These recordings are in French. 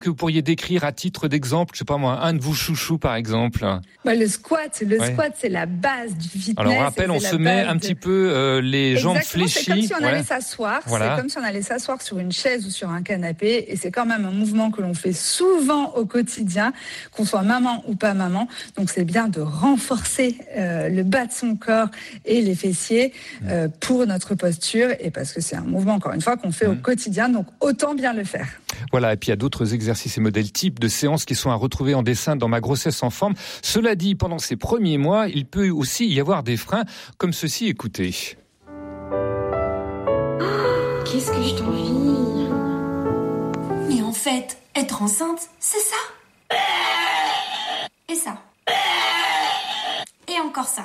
que vous pourriez décrire à titre d'exemple, je sais pas moi, un de vos chouchous par exemple? Le squat, c'est la base du fitness. Alors on rappelle, on se met un petit peu les jambes fléchies. C'est comme si on allait s'asseoir. Voilà. C'est comme si on allait s'asseoir sur une chaise ou sur un canapé. Et c'est quand même un mouvement que l'on fait souvent au quotidien, qu'on soit maman ou pas maman. Donc c'est bien de renforcer le bas de son corps et les fessiers pour notre posture, et parce que c'est un mouvement, encore une fois, qu'on fait au quotidien. Donc autant bien le faire. Voilà, et puis il y a d'autres exercices et modèles types de séances qui sont à retrouver en dessin dans Ma grossesse en forme. Cela dit, pendant ces premiers mois, il peut aussi y avoir des freins, comme ceci, écoutez. Qu'est-ce que je t'envie. Mais en fait, être enceinte, c'est ça. Et ça. Et encore ça.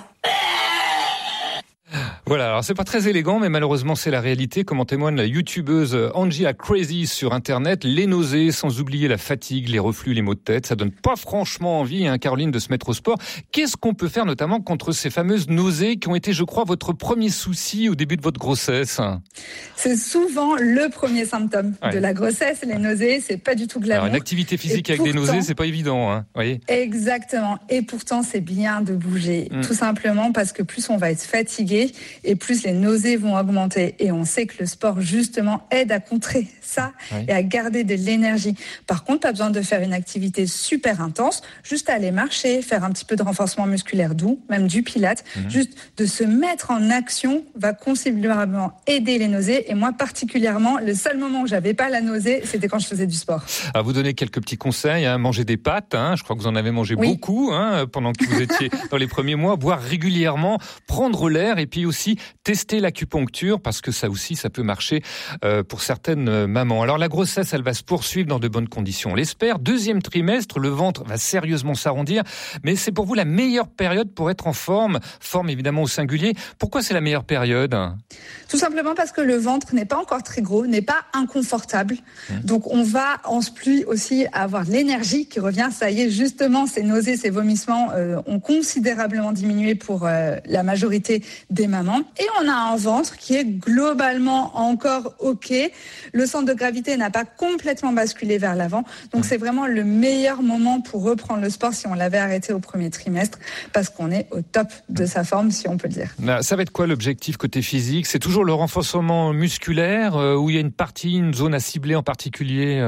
Voilà, alors c'est pas très élégant, mais malheureusement c'est la réalité, comme en témoigne la youtubeuse Angela Crazy sur Internet. Les nausées, sans oublier la fatigue, les reflux, les maux de tête, ça donne pas franchement envie, Caroline, de se mettre au sport. Qu'est-ce qu'on peut faire notamment contre ces fameuses nausées qui ont été, je crois, votre premier souci au début de votre grossesse? C'est souvent le premier symptôme de la grossesse, les nausées, c'est pas du tout glamour. Alors une activité physique avec des nausées, c'est pas évident, voyez. Exactement, et pourtant c'est bien de bouger, tout simplement parce que plus on va être fatigué, et plus les nausées vont augmenter. Et on sait que le sport, justement, aide à contrer ça et à garder de l'énergie. Par contre, pas besoin de faire une activité super intense, juste aller marcher, faire un petit peu de renforcement musculaire doux, même du pilates. Juste de se mettre en action va considérablement aider les nausées. Et moi, particulièrement, le seul moment où j'avais pas la nausée, c'était quand je faisais du sport. Alors, vous donnez quelques petits conseils, manger des pâtes, je crois que vous en avez mangé beaucoup pendant que vous étiez dans les premiers mois, boire régulièrement, prendre l'air, et puis aussi tester l'acupuncture, parce que ça aussi, ça peut marcher pour certaines mamans. Alors la grossesse, elle va se poursuivre dans de bonnes conditions, on l'espère. Deuxième trimestre, le ventre va sérieusement s'arrondir, mais c'est pour vous la meilleure période pour être en forme évidemment au singulier. Pourquoi c'est la meilleure période? Tout simplement parce que le ventre n'est pas encore très gros, n'est pas inconfortable. Donc on va en pluie aussi avoir l'énergie qui revient. Ça y est, justement, ces nausées, ces vomissements ont considérablement diminué pour la majorité des mamans. Et on a un ventre qui est globalement encore OK. Le centre de gravité n'a pas complètement basculé vers l'avant. Donc c'est vraiment le meilleur moment pour reprendre le sport si on l'avait arrêté au premier trimestre, parce qu'on est au top de sa forme, si on peut le dire. Ça va être quoi l'objectif côté physique? C'est toujours le renforcement musculaire où il y a une zone à cibler en particulier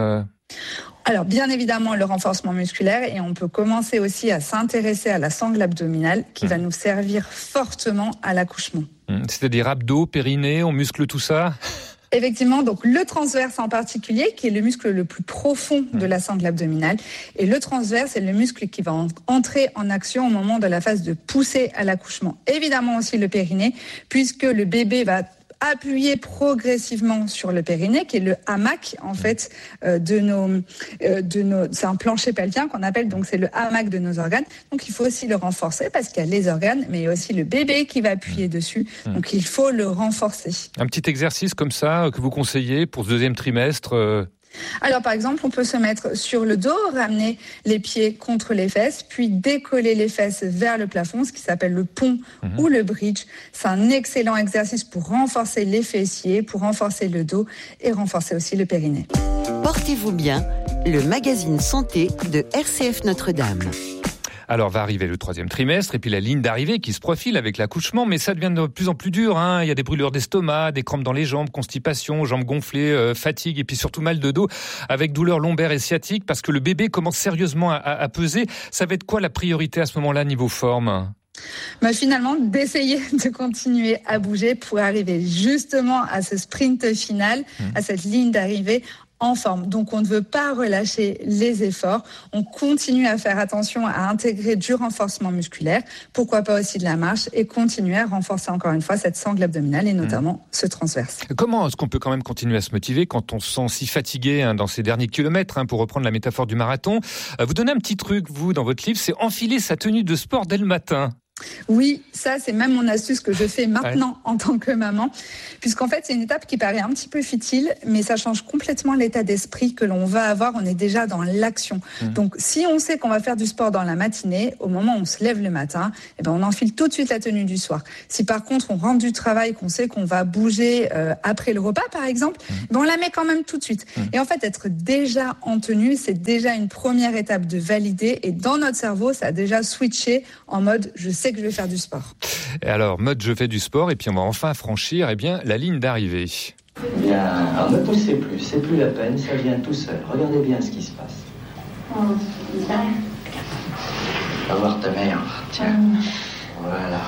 Alors, bien évidemment, le renforcement musculaire, et on peut commencer aussi à s'intéresser à la sangle abdominale qui va nous servir fortement à l'accouchement. C'est-à-dire abdos, périnée, on muscle tout ça? Effectivement, donc le transverse en particulier, qui est le muscle le plus profond de la sangle abdominale. Et le transverse, c'est le muscle qui va entrer en action au moment de la phase de poussée à l'accouchement. Évidemment aussi le périnée, puisque le bébé va appuyer progressivement sur le périnée, qui est le hamac en fait de nos c'est un plancher pelvien qu'on appelle, donc c'est le hamac de nos organes. Donc il faut aussi le renforcer parce qu'il y a les organes, mais il y a aussi le bébé qui va appuyer dessus. Donc il faut le renforcer. Un petit exercice comme ça que vous conseillez pour ce deuxième trimestre Alors par exemple, on peut se mettre sur le dos, ramener les pieds contre les fesses, puis décoller les fesses vers le plafond, ce qui s'appelle le pont ou le bridge. C'est un excellent exercice pour renforcer les fessiers, pour renforcer le dos et renforcer aussi le périnée. Portez-vous bien, le magazine santé de RCF Notre-Dame. Alors va arriver le troisième trimestre et puis la ligne d'arrivée qui se profile avec l'accouchement, mais ça devient de plus en plus dur. Il y a des brûlures d'estomac, des crampes dans les jambes, constipation, jambes gonflées, fatigue et puis surtout mal de dos avec douleurs lombaires et sciatiques parce que le bébé commence sérieusement à peser. Ça va être quoi la priorité à ce moment-là niveau forme ? Finalement, d'essayer de continuer à bouger pour arriver justement à ce sprint final, à cette ligne d'arrivée en forme. Donc, on ne veut pas relâcher les efforts. On continue à faire attention à intégrer du renforcement musculaire, pourquoi pas aussi de la marche, et continuer à renforcer encore une fois cette sangle abdominale et notamment ce transverse. Comment est-ce qu'on peut quand même continuer à se motiver quand on se sent si fatigué dans ces derniers kilomètres, pour reprendre la métaphore du marathon? Vous donnez un petit truc, vous, dans votre livre, c'est enfiler sa tenue de sport dès le matin. Oui, ça c'est même mon astuce que je fais maintenant en tant que maman, puisqu'en fait c'est une étape qui paraît un petit peu futile, mais ça change complètement l'état d'esprit que l'on va avoir, on est déjà dans l'action. Donc si on sait qu'on va faire du sport dans la matinée, au moment où on se lève le matin, eh ben, on enfile tout de suite la tenue du soir. Si par contre on rentre du travail, qu'on sait qu'on va bouger après le repas par exemple, ben, on la met quand même tout de suite. Et en fait être déjà en tenue, c'est déjà une première étape de valider, et dans notre cerveau ça a déjà switché en mode je sais que je vais faire du sport. Et alors, mode je fais du sport, et puis on va enfin franchir la ligne d'arrivée. Bien, alors ne poussez plus, c'est plus la peine, ça vient tout seul. Regardez bien ce qui se passe. Va voir ta mère, tiens. Voilà.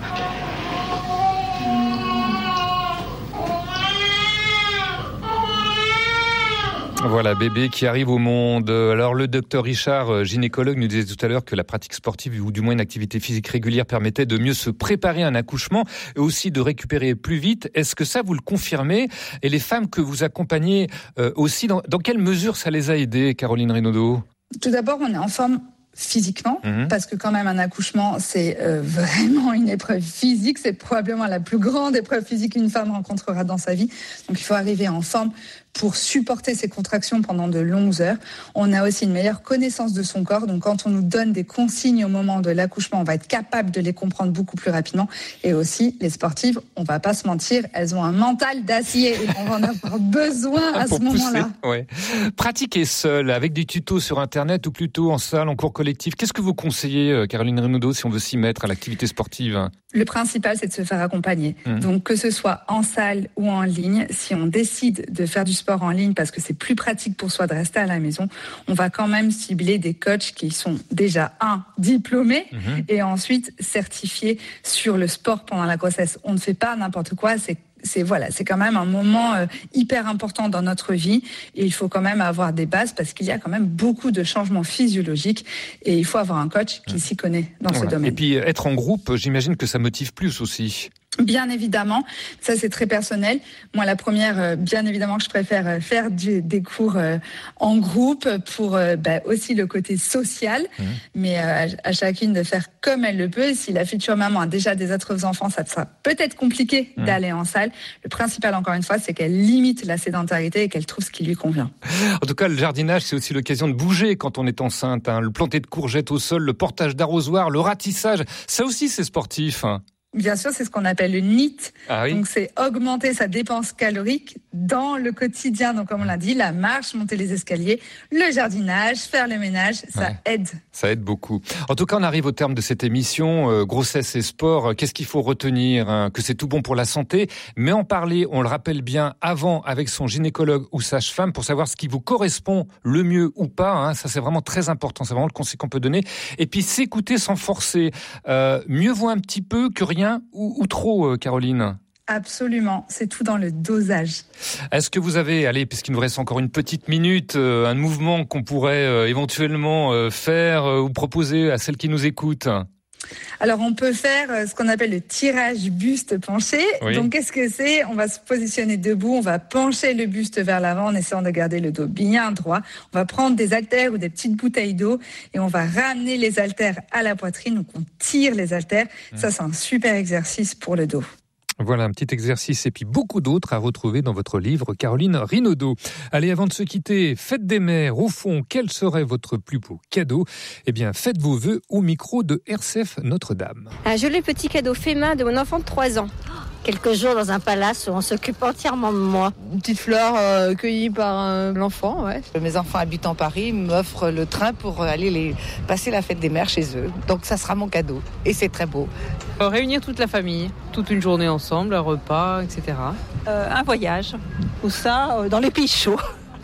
Voilà, bébé qui arrive au monde. Alors, le docteur Richard, gynécologue, nous disait tout à l'heure que la pratique sportive, ou du moins une activité physique régulière, permettait de mieux se préparer à un accouchement et aussi de récupérer plus vite. Est-ce que ça, vous le confirmez? Et les femmes que vous accompagnez aussi, dans quelle mesure ça les a aidées, Caroline Rinaudot? Tout d'abord, on est en forme physiquement, parce que quand même un accouchement, c'est vraiment une épreuve physique, c'est probablement la plus grande épreuve physique qu'une femme rencontrera dans sa vie. Donc il faut arriver en forme pour supporter ces contractions pendant de longues heures. On a aussi une meilleure connaissance de son corps, donc quand on nous donne des consignes au moment de l'accouchement, on va être capable de les comprendre beaucoup plus rapidement. Et aussi, les sportives, on va pas se mentir, elles ont un mental d'acier, et on va en avoir besoin à ce moment-là. Ouais. Pratiquer seul, avec des tutos sur Internet ou plutôt en salle, en cours collectif. Qu'est-ce que vous conseillez, Caroline Rinaudot, si on veut s'y mettre à l'activité sportive? Le principal, c'est de se faire accompagner. Donc, que ce soit en salle ou en ligne, si on décide de faire du sport en ligne parce que c'est plus pratique pour soi de rester à la maison, on va quand même cibler des coachs qui sont déjà, diplômés et ensuite certifiés sur le sport pendant la grossesse. On ne fait pas n'importe quoi, c'est quand même un moment hyper important dans notre vie, et il faut quand même avoir des bases parce qu'il y a quand même beaucoup de changements physiologiques, et il faut avoir un coach qui s'y connaît dans ce domaine. Et puis être en groupe, j'imagine que ça motive plus aussi. Bien évidemment, ça c'est très personnel. Moi, la première, bien évidemment que je préfère faire des cours en groupe pour aussi le côté social, mais à chacune de faire comme elle le peut. Si la future maman a déjà des autres enfants, ça sera peut-être compliqué d'aller en salle. Le principal, encore une fois, c'est qu'elle limite la sédentarité et qu'elle trouve ce qui lui convient. En tout cas, le jardinage, c'est aussi l'occasion de bouger quand on est enceinte. Le planter de courgettes au sol, le portage d'arrosoir, le ratissage, ça aussi c'est sportif. Bien sûr, c'est ce qu'on appelle le NEAT. Ah oui. Donc, c'est augmenter sa dépense calorique dans le quotidien. Donc, comme on l'a dit, la marche, monter les escaliers, le jardinage, faire le ménage, ça aide. Ça aide beaucoup. En tout cas, on arrive au terme de cette émission. Grossesse et sport, qu'est-ce qu'il faut retenir? Que c'est tout bon pour la santé, mais en parler, on le rappelle bien, avant avec son gynécologue ou sage-femme pour savoir ce qui vous correspond le mieux ou pas. Ça, c'est vraiment très important. C'est vraiment le conseil qu'on peut donner. Et puis, s'écouter sans forcer. Mieux vaut un petit peu que rien ou trop, Caroline? Absolument, c'est tout dans le dosage. Est-ce que vous avez, puisqu'il nous reste encore une petite minute, un mouvement qu'on pourrait éventuellement faire ou proposer à celles qui nous écoutent? Alors, on peut faire ce qu'on appelle le tirage buste penché. Oui. Donc, qu'est-ce que c'est? On va se positionner debout, on va pencher le buste vers l'avant en essayant de garder le dos bien droit. On va prendre des haltères ou des petites bouteilles d'eau et on va ramener les haltères à la poitrine. Donc, on tire les haltères. Ça, c'est un super exercice pour le dos. Voilà un petit exercice et puis beaucoup d'autres à retrouver dans votre livre, Caroline Rinaudot. Allez, avant de se quitter, fête des mères, au fond, quel serait votre plus beau cadeau? Eh bien, faites vos vœux au micro de RCF Notre-Dame. Un joli petit cadeau fait main de mon enfant de 3 ans. Quelques jours dans un palace où on s'occupe entièrement de moi. Une petite fleur cueillie par l'enfant, ouais. Mes enfants habitent en Paris, m'offrent le train pour aller passer la fête des mères chez eux. Donc ça sera mon cadeau. Et c'est très beau. Réunir toute la famille, toute une journée ensemble, un repas, etc. Un voyage. Ou ça, dans les pays chauds.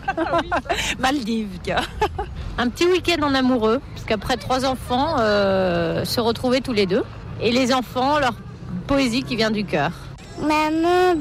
Maldives, tiens. Un petit week-end en amoureux, parce qu'après 3 enfants, se retrouver tous les deux. Et les enfants, leur poésie qui vient du cœur. Maman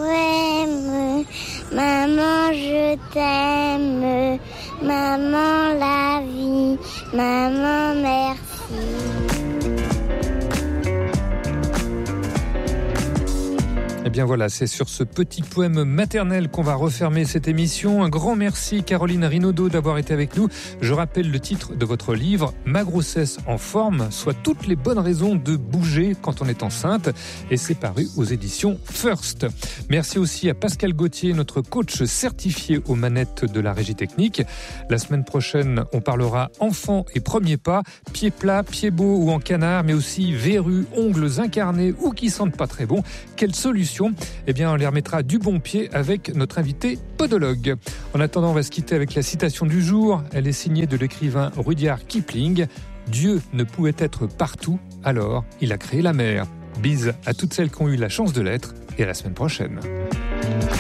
bohème, maman je t'aime, maman la vie, maman merci. bien voilà, c'est sur ce petit poème maternel qu'on va refermer cette émission. Un grand merci Caroline Rinaudot d'avoir été avec nous. Je rappelle le titre de votre livre, Ma grossesse en forme, soit toutes les bonnes raisons de bouger quand on est enceinte. Et c'est paru aux éditions First. Merci aussi à Pascal Gauthier, notre coach certifié aux manettes de la régie technique. La semaine prochaine, on parlera enfants et premiers pas, pieds plats, pieds beaux ou en canard, mais aussi verrues, ongles incarnés ou qui sentent pas très bon. Quelle solution ? Eh bien, on les remettra du bon pied avec notre invité podologue. En attendant, on va se quitter avec la citation du jour. Elle est signée de l'écrivain Rudyard Kipling. Dieu ne pouvait être partout, alors il a créé la mer. Bise à toutes celles qui ont eu la chance de l'être et à la semaine prochaine.